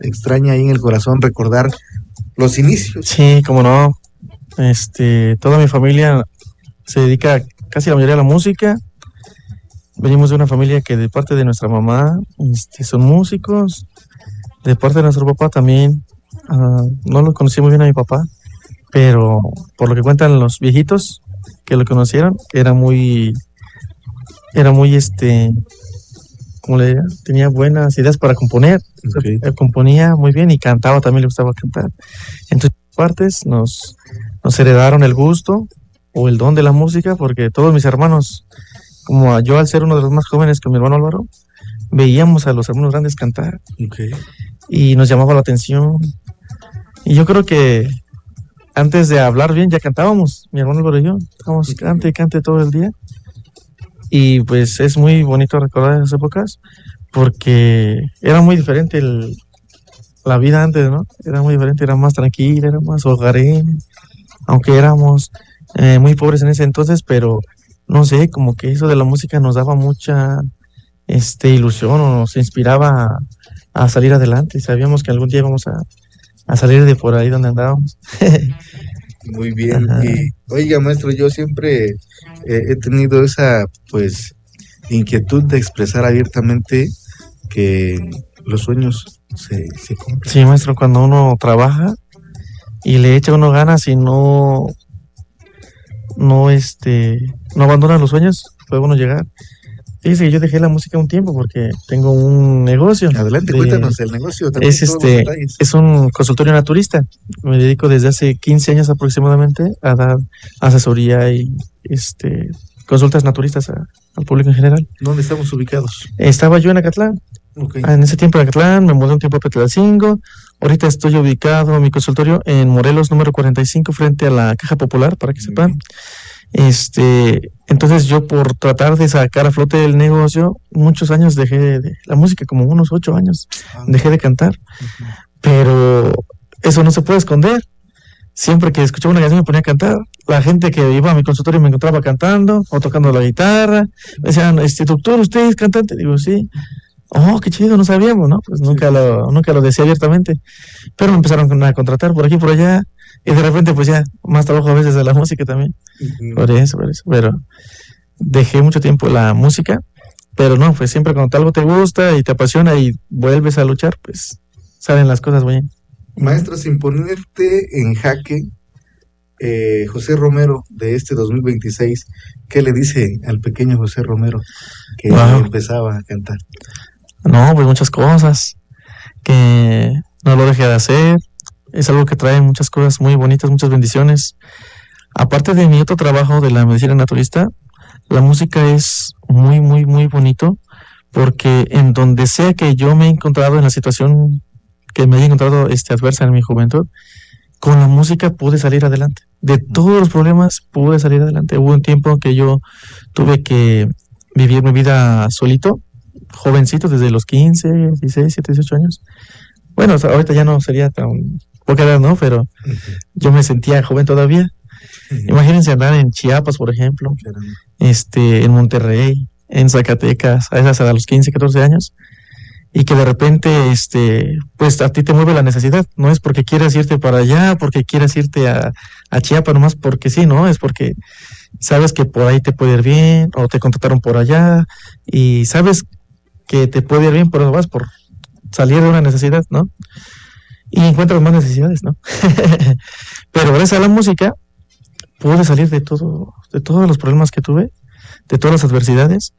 extraña ahí en el corazón recordar los inicios. Sí, cómo no. Toda mi familia se dedica casi la mayoría a la música. Venimos de una familia que de parte de nuestra mamá son músicos, de parte de nuestro papá también. No lo conocí muy bien a mi papá, pero por lo que cuentan los viejitos que lo conocieron, era muy como le diría, tenía buenas ideas para componer. Okay. Componía muy bien y cantaba, también le gustaba cantar. Entonces, partes nos heredaron el gusto o el don de la música, porque todos mis hermanos, como yo al ser uno de los más jóvenes con mi hermano Álvaro, veíamos a los hermanos grandes cantar. Okay. Y nos llamaba la atención. Y yo creo que antes de hablar bien ya cantábamos, mi hermano Álvaro y yo, estábamos cante y cante todo el día. Y pues es muy bonito recordar esas épocas, porque era muy diferente la vida antes, ¿no? Era muy diferente, era más tranquila, era más hogareña, aunque éramos muy pobres en ese entonces, pero no sé, como que eso de la música nos daba mucha ilusión, o nos inspiraba a salir adelante. Sabíamos que algún día íbamos a salir de por ahí donde andábamos. Muy bien. Y, oiga, maestro, yo siempre he tenido esa, pues, inquietud de expresar abiertamente que los sueños se cumplen. Sí, maestro, cuando uno trabaja y le echa uno ganas y no abandona los sueños, puede uno llegar. Fíjese que yo dejé la música un tiempo porque tengo un negocio. Adelante, cuéntanos el negocio. Es un consultorio naturista. Me dedico desde hace 15 años aproximadamente a dar asesoría y consultas naturistas al público en general. ¿Dónde estamos ubicados? Estaba yo en Acatlán. Okay. En ese tiempo en Acatlán, me mudé un tiempo a Petlalcingo. Ahorita estoy ubicado en mi consultorio en Morelos número 45 frente a la Caja Popular, para que sepan. Entonces yo, por tratar de sacar a flote el negocio, muchos años dejé de la música, como unos 8 años, dejé de cantar. Pero eso no se puede esconder. Siempre que escuchaba una canción me ponía a cantar. La gente que iba a mi consultorio me encontraba cantando o tocando la guitarra. Me decían, doctor, ¿usted es cantante? Digo, sí. Oh, qué chido, no sabíamos, ¿no? Pues nunca lo decía abiertamente. Pero me empezaron a contratar por aquí, por allá. Y de repente, pues ya, más trabajo a veces de la música también. Por eso. Pero dejé mucho tiempo la música. Pero no, pues siempre cuando algo te gusta y te apasiona y vuelves a luchar, pues salen las cosas bien. Maestro, sin ponerte en jaque, José Romero de 2026, ¿qué le dice al pequeño José Romero que empezaba a cantar? No, pues muchas cosas, que no lo deje de hacer. Es algo que trae muchas cosas muy bonitas, muchas bendiciones. Aparte de mi otro trabajo de la medicina naturista, la música es muy, muy, muy bonito, porque en donde sea que yo me he encontrado, en la situación que me haya encontrado adversa en mi juventud, con la música pude salir adelante. De todos los problemas pude salir adelante. Hubo un tiempo que yo tuve que vivir mi vida solito, jovencito, desde los 15, 16, 17, 18 años. Bueno, ahorita ya no sería tan poca edad, ¿no? Pero yo me sentía joven todavía. Imagínense andar en Chiapas, por ejemplo, en Monterrey, en Zacatecas, a los 15, 14 años, y que de repente, pues a ti te mueve la necesidad. No es porque quieras irte para allá, porque quieras irte a Chiapas nomás porque sí, ¿no? Es porque sabes que por ahí te puede ir bien, o te contrataron por allá, y sabes que te puede ir bien, pero vas por salir de una necesidad, ¿no? Y encuentras más necesidades, ¿no? Pero gracias a la música pude salir de todos los problemas que tuve, de todas las adversidades,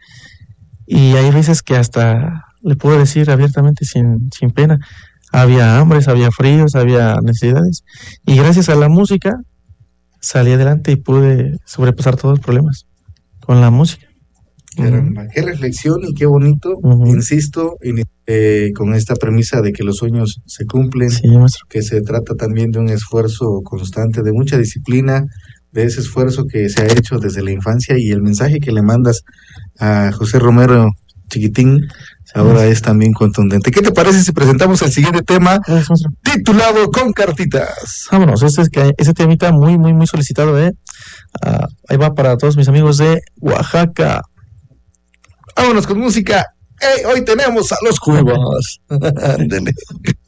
y hay veces que hasta le puedo decir abiertamente, sin pena, había hambres, había fríos, había necesidades, y gracias a la música salí adelante y pude sobrepasar todos los problemas con la música. Caramba, qué reflexión y qué bonito, insisto, con esta premisa de que los sueños se cumplen, sí, que se trata también de un esfuerzo constante, de mucha disciplina, de ese esfuerzo que se ha hecho desde la infancia, y el mensaje que le mandas a José Romero chiquitín ahora es también contundente. ¿Qué te parece si presentamos el siguiente tema titulado Con Cartitas? Vámonos, ese temita muy, muy, muy solicitado, ahí va para todos mis amigos de Oaxaca. Vámonos con música. Hoy tenemos a los Cuevas. Ándele.